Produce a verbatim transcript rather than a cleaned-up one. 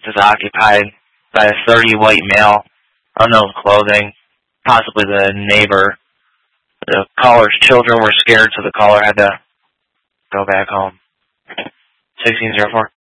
is occupied by a thirty white male, unknown clothing, possibly the neighbor. The caller's children were scared, so the caller had to go back home. sixteen oh four.